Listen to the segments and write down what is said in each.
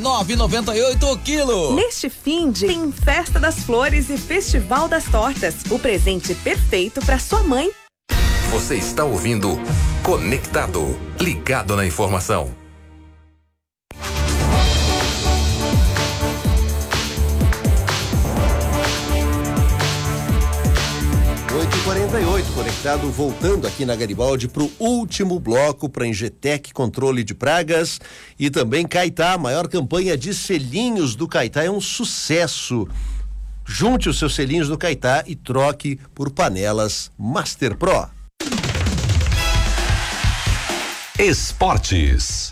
9,98 o quilo. Neste fim de tem Festa das Flores e Festival das Tortas. O presente perfeito para sua mãe. Você está ouvindo Conectado, ligado na informação. 8h48, Conectado, voltando aqui na Garibaldi para o último bloco para Ingetec Controle de Pragas e também Caetá, a maior campanha de selinhos do Caetá, é um sucesso. Junte os seus selinhos do Caetá e troque por panelas Master Pro. Esportes.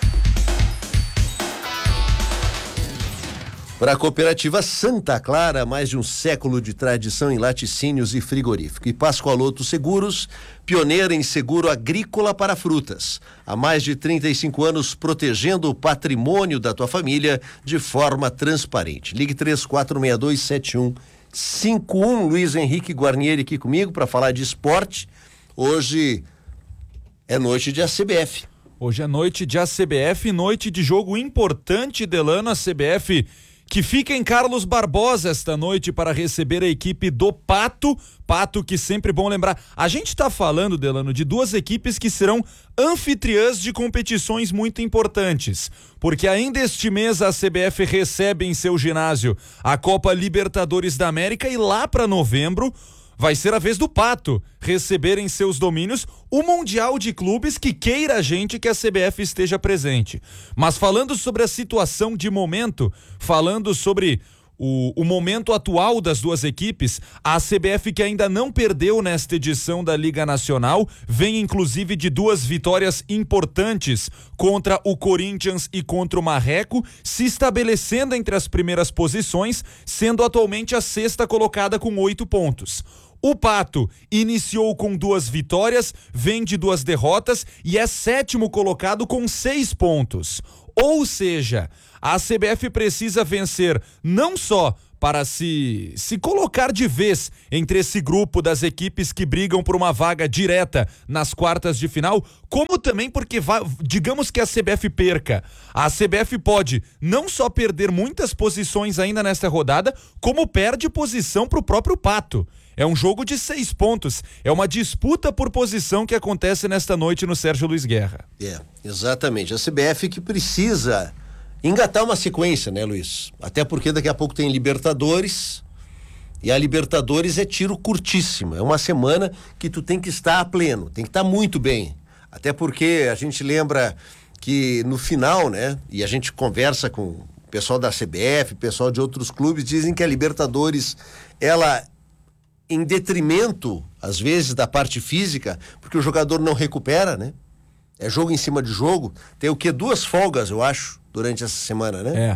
Para a cooperativa Santa Clara, mais de um século de tradição em laticínios e frigorífico. E Pascoaloto Seguros, pioneira em seguro agrícola para frutas. Há mais de 35 anos protegendo o patrimônio da tua família de forma transparente. Ligue 3462-7151. Luiz Henrique Guarnieri aqui comigo para falar de esporte. Hoje é noite de ACBF. Hoje é noite de ACBF, noite de jogo importante, Delano. A CBF que fica em Carlos Barbosa esta noite para receber a equipe do Pato. Pato, que sempre bom lembrar. A gente está falando, Delano, de duas equipes que serão anfitriãs de competições muito importantes, porque ainda este mês a CBF recebe em seu ginásio a Copa Libertadores da América e lá para novembro vai ser a vez do Pato receber em seus domínios o Mundial de Clubes, que queira a gente que a CBF esteja presente. Mas falando sobre a situação de momento, falando sobre o momento atual das duas equipes, a CBF, que ainda não perdeu nesta edição da Liga Nacional, vem inclusive de duas vitórias importantes contra o Corinthians e contra o Marreco, se estabelecendo entre as primeiras posições, sendo atualmente a sexta colocada com 8 pontos. O Pato iniciou com 2 vitórias, vem de 2 derrotas e é 7º colocado com 6 pontos. Ou seja, a CBF precisa vencer não só para se colocar de vez entre esse grupo das equipes que brigam por uma vaga direta nas quartas de final, como também porque, digamos que a CBF perca. A CBF pode não só perder muitas posições ainda nesta rodada, como perde posição para o próprio Pato. É um jogo de 6 pontos, é uma disputa por posição que acontece nesta noite no Sérgio Luiz Guerra. Exatamente, a CBF que precisa engatar uma sequência, né, Luiz? Até porque daqui a pouco tem Libertadores, e a Libertadores é tiro curtíssimo, é uma semana que tu tem que estar a pleno, tem que estar muito bem, até porque a gente lembra que no final, né, e a gente conversa com o pessoal da CBF, pessoal de outros clubes, dizem que a Libertadores, ela, em detrimento, às vezes, da parte física, porque o jogador não recupera, né? É jogo em cima de jogo. Tem o quê? 2 folgas, eu acho, durante essa semana, né?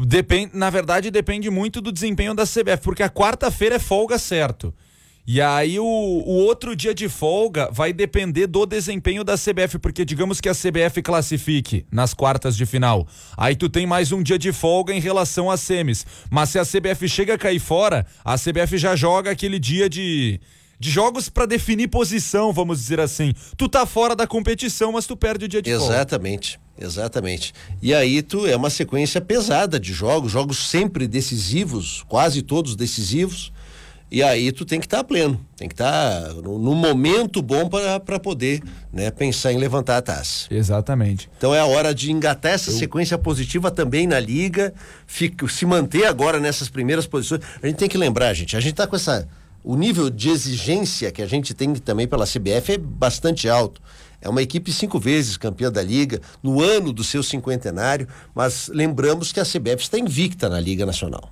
Na verdade, depende muito do desempenho da CBF, porque a quarta-feira é folga, certo. E aí o outro dia de folga vai depender do desempenho da CBF, porque digamos que a CBF classifique nas quartas de final, aí tu tem mais um dia de folga em relação às semis, mas se a CBF chega a cair fora, a CBF já joga aquele dia de jogos para definir posição, vamos dizer assim. Tu tá fora da competição, mas tu perde o dia de folga. Exatamente. E aí é uma sequência pesada de jogos sempre decisivos, quase todos decisivos. E aí tu tem que estar pleno, tem que estar no momento bom para poder, né, pensar em levantar a taça. Exatamente. Então é a hora de engatar essa sequência positiva também na liga, se manter agora nessas primeiras posições. A gente tem que lembrar, gente, a gente tá com o nível de exigência que a gente tem também pela CBF é bastante alto. É uma equipe 5 vezes campeã da Liga, no ano do seu 50º, mas lembramos que a CBF está invicta na Liga Nacional.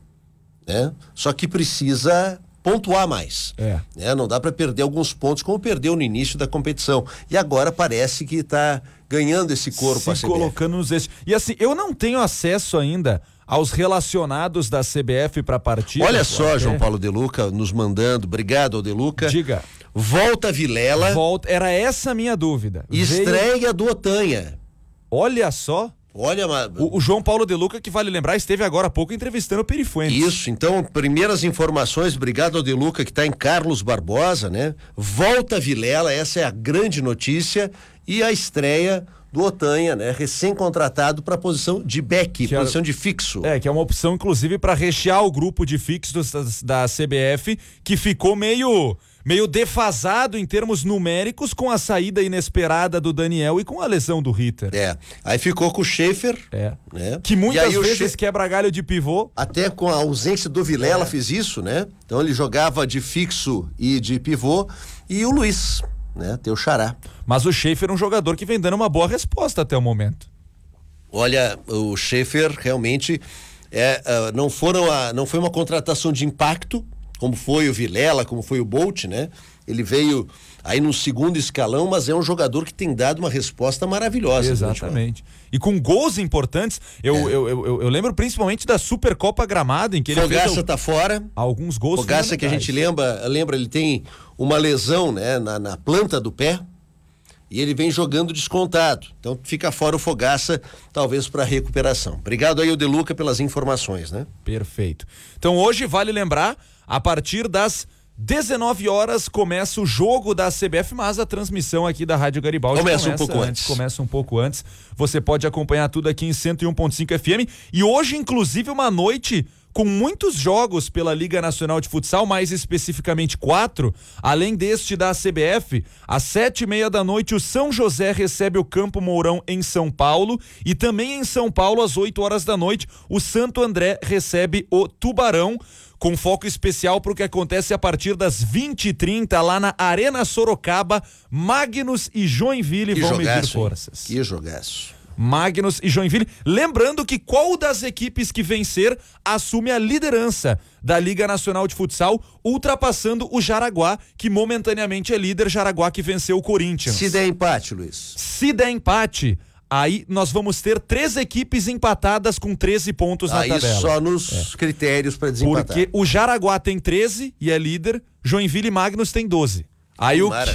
Né? Só que precisa pontuar mais. Né? Não dá para perder alguns pontos como perdeu no início da competição. E agora parece que está ganhando esse corpo. Se colocando nos eixos. E assim, eu não tenho acesso ainda aos relacionados da CBF para a partida. Olha só, João Paulo De Luca nos mandando. Obrigado, De Luca. Diga. Volta Vilela. Era essa a minha dúvida. Estreia do Otanha. Olha só. O João Paulo De Luca, que vale lembrar, esteve agora há pouco entrevistando o Perifuentes. Isso, então, primeiras informações, obrigado ao De Luca, que está em Carlos Barbosa, né? Volta Vilela, essa é a grande notícia, e a estreia do Otanha, né? Recém-contratado para a posição de back, posição de fixo. Que é uma opção, inclusive, para rechear o grupo de fixos da CBF, que ficou meio defasado em termos numéricos com a saída inesperada do Daniel e com a lesão do Ritter. Aí ficou com o Schaefer. Né? Que muitas vezes quebra galho de pivô. Até com a ausência do Vilela fez isso, né? Então ele jogava de fixo e de pivô. E o Luiz, né? Teu xará. Mas o Schaefer é um jogador que vem dando uma boa resposta até o momento. Olha, o Schaefer realmente não foi uma contratação de impacto, como foi o Vilela, como foi o Bolt, né? Ele veio aí no segundo escalão, mas é um jogador que tem dado uma resposta maravilhosa. Exatamente. E com gols importantes, eu lembro principalmente da Supercopa Gramado, em que ele Fogaça tá fora. Alguns gols Fogaça que a gente lembra, ele tem uma lesão, né, na planta do pé, e ele vem jogando descontado. Então fica fora o Fogaça, talvez para recuperação. Obrigado aí, o De Luca, pelas informações, né? Perfeito. Então hoje vale lembrar, a partir das 19 horas começa o jogo da CBF, mas a transmissão aqui da Rádio Garibaldi começa um pouco antes. Você pode acompanhar tudo aqui em 101.5 FM. E hoje, inclusive, uma noite com muitos jogos pela Liga Nacional de Futsal, mais especificamente 4, além deste da CBF. Às 7:30 da noite, o São José recebe o Campo Mourão em São Paulo, e também em São Paulo, às 8 horas da noite, o Santo André recebe o Tubarão, com foco especial para o que acontece a partir das 20h30 lá na Arena Sorocaba. Magnus e Joinville vão medir forças. Que jogaço. Magnus e Joinville. Lembrando que qual das equipes que vencer assume a liderança da Liga Nacional de Futsal, ultrapassando o Jaraguá, que momentaneamente é líder. Jaraguá que venceu o Corinthians. Se der empate, Luiz. Se der empate, aí nós vamos ter 3 equipes empatadas com 13 pontos na tabela. Aí só nos critérios para desempatar. Porque o Jaraguá tem 13 e é líder, Joinville e Magnus tem 12. Aí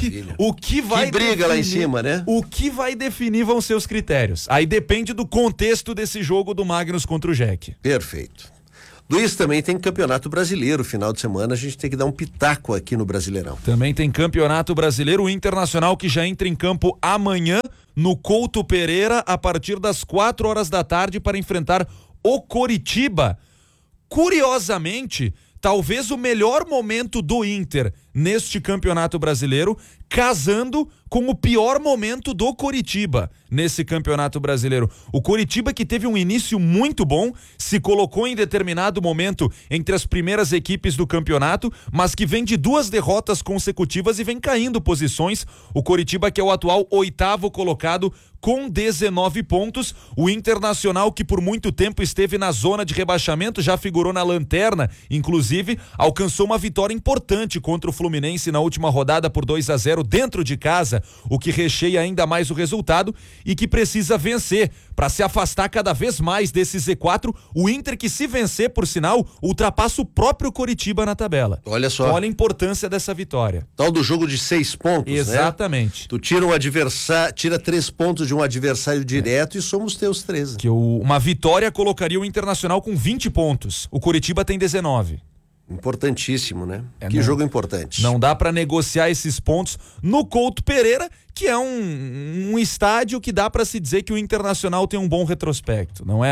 o que vai que briga definir, lá em cima, né? O que vai definir vão ser os critérios. Aí depende do contexto desse jogo do Magnus contra o Jack. Perfeito. Luiz, também tem Campeonato Brasileiro, final de semana a gente tem que dar um pitaco aqui no Brasileirão. Também tem Campeonato Brasileiro, o Internacional que já entra em campo amanhã no Couto Pereira a partir das 4 horas da tarde para enfrentar o Coritiba. Curiosamente, talvez o melhor momento do Inter neste Campeonato Brasileiro, casando com o pior momento do Coritiba nesse Campeonato Brasileiro. O Coritiba, que teve um início muito bom, se colocou em determinado momento entre as primeiras equipes do campeonato, mas que vem de 2 derrotas consecutivas e vem caindo posições. O Coritiba, que é o atual 8º colocado com 19 pontos. O Internacional, que por muito tempo esteve na zona de rebaixamento, já figurou na lanterna, inclusive alcançou uma vitória importante contra o Fluminense na última rodada por 2-0 dentro de casa, o que recheia ainda mais o resultado, e que precisa vencer para se afastar cada vez mais desse Z4. O Inter, que se vencer, por sinal, ultrapassa o próprio Coritiba na tabela. Olha só. Então, olha a importância dessa vitória. Tal do jogo de 6 pontos, exatamente, né? Tu tira um adversário, tira 3 pontos de um adversário direto e somos teus 13. Que uma vitória colocaria o Internacional com 20 pontos. O Coritiba tem 19. Importantíssimo, né? Que jogo importante. Não dá para negociar esses pontos no Couto Pereira, que é um estádio que dá para se dizer que o Internacional tem um bom retrospecto. Não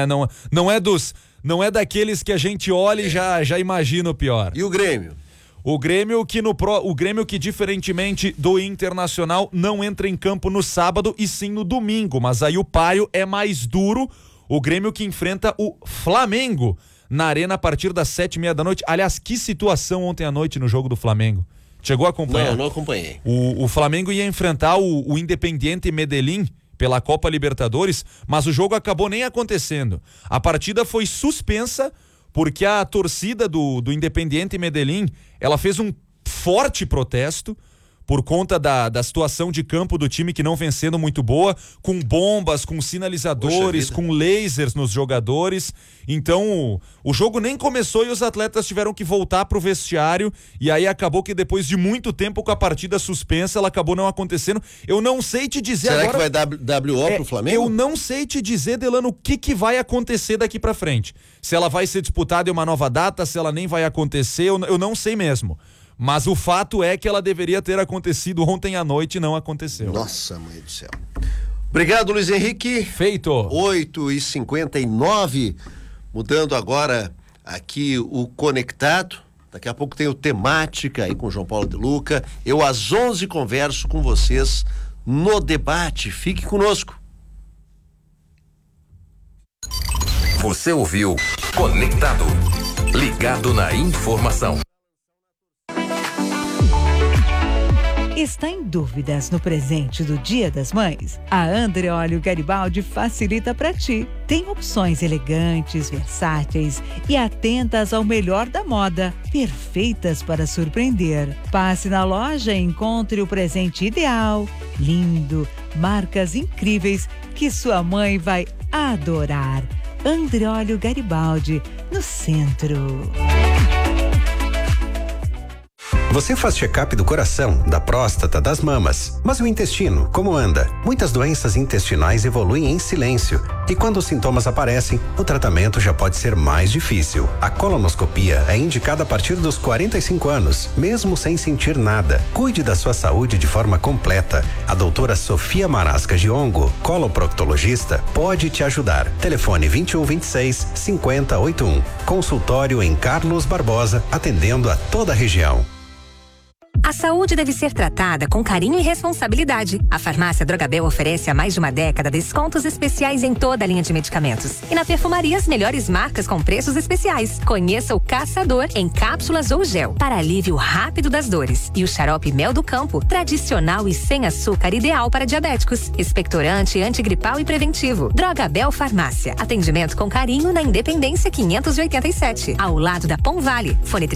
é daqueles que a gente olha e já imagina o pior. E o Grêmio? O Grêmio que diferentemente do Internacional não entra em campo no sábado e sim no domingo, mas aí o paio é mais duro. O Grêmio que enfrenta o Flamengo na Arena a partir das 7:30 da noite. Aliás, que situação ontem à noite no jogo do Flamengo. Chegou a acompanhar? Não acompanhei. O Flamengo ia enfrentar o Independiente Medellín pela Copa Libertadores, mas o jogo acabou nem acontecendo. A partida foi suspensa porque a torcida do Independiente Medellín, ela fez um forte protesto por conta da situação de campo do time que não vem sendo muito boa, com bombas, com sinalizadores, com lasers nos jogadores. Então o jogo nem começou e os atletas tiveram que voltar pro vestiário, e aí acabou que depois de muito tempo com a partida suspensa, ela acabou não acontecendo. Eu não sei te dizer Será agora... Será que vai WO pro Flamengo? Eu não sei te dizer, Delano, o que vai acontecer daqui pra frente. Se ela vai ser disputada em uma nova data, se ela nem vai acontecer, eu não sei mesmo. Mas o fato é que ela deveria ter acontecido ontem à noite e não aconteceu. Nossa, mãe do céu. Obrigado, Luiz Henrique. Feito. 8h59, mudando agora aqui o Conectado. Daqui a pouco tem o Temática aí com o João Paulo de Luca. Eu às 11 converso com vocês no debate. Fique conosco. Você ouviu Conectado, ligado na informação. Está em dúvidas no presente do Dia das Mães? A Andreolio Garibaldi facilita para ti. Tem opções elegantes, versáteis e atentas ao melhor da moda, perfeitas para surpreender. Passe na loja e encontre o presente ideal, lindo, marcas incríveis que sua mãe vai adorar. Andreolio Garibaldi, no centro. Você faz check-up do coração, da próstata, das mamas. Mas o intestino, como anda? Muitas doenças intestinais evoluem em silêncio. E quando os sintomas aparecem, o tratamento já pode ser mais difícil. A colonoscopia é indicada a partir dos 45 anos, mesmo sem sentir nada. Cuide da sua saúde de forma completa. A doutora Sofia Marasca Giongo, coloproctologista, pode te ajudar. Telefone 2126-5081. Consultório em Carlos Barbosa, atendendo a toda a região. A saúde deve ser tratada com carinho e responsabilidade. A farmácia Drogabel oferece há mais de uma década descontos especiais em toda a linha de medicamentos. E na perfumaria, as melhores marcas com preços especiais. Conheça o Caçador em cápsulas ou gel, para alívio rápido das dores. E o xarope Mel do Campo, tradicional e sem açúcar, ideal para diabéticos. Expectorante, antigripal e preventivo. Drogabel Farmácia. Atendimento com carinho na Independência 587, ao lado da Pom Vale. Fone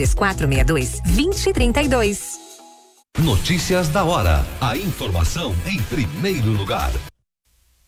3462-2032. Notícias da hora. A informação em primeiro lugar.